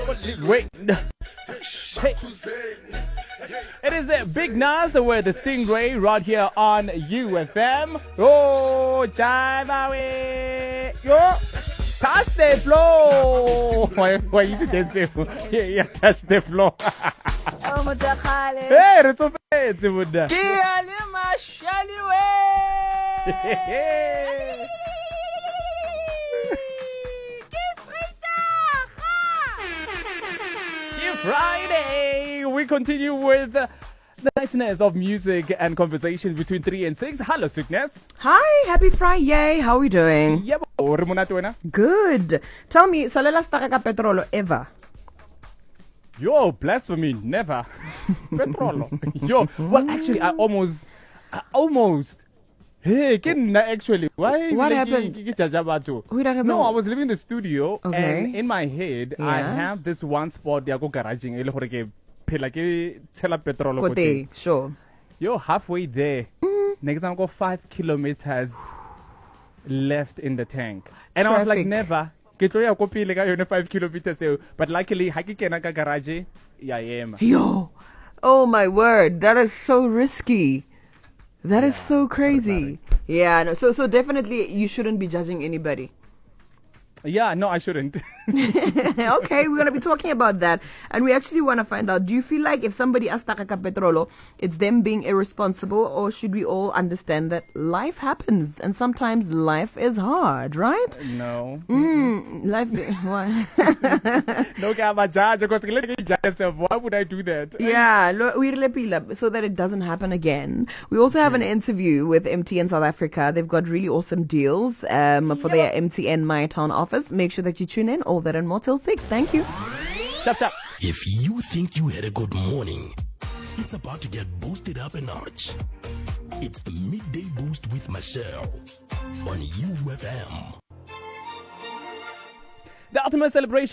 Wait. Hey. It is the Big Nas with the Stingray right here on UFM. Oh, Jaimawe. Yo. Touch the floor. Why you dancing? Yeah, touch the floor. Oh, Mutakale. Hey, it's so fancy with that. Friday, we continue with the niceness of music and conversations between 3 and 6. Hello, Sweetness. Hi, happy Friday. How are we doing? Yeah, Good. Tell me, salela staka ka petrolo ever? Yo, blasphemy, never. Petrolo. Yo, well, actually, I almost. Hey, actually, why? What happened? No, I was leaving the studio, Okay. and in my head, I Yeah. have this one spot. I go garaging. Kote, sure. Yo, halfway there. Next time, I go 5 kilometers left in the tank, and I was like, Traffic. never. Ke tlo ya ko pele ka yone 5 kilometers eo. But luckily, ha ke kena ka garage, ya ema. Yo, oh my word, that is so risky. That is so crazy. Yeah, no, so definitely you shouldn't be judging anybody. Yeah, no, I shouldn't. Okay, we're going to be talking about that. And we actually want to find out, do you feel like if somebody asks taka ka petrolo, it's them being irresponsible, or should we all understand that life happens and sometimes life is hard, right? No. Life, what? No, I'm a judge. Because why would I do that? Yeah, so that it doesn't happen again. We also have an interview with MTN South Africa. They've got really awesome deals for their MTN My Town office. Make sure that you tune in. All that and more till 6. Thank you. Chop, chop. If you think you had a good morning, it's about to get boosted up a notch. It's the Midday Boost with Michelle on UFM. The ultimate celebration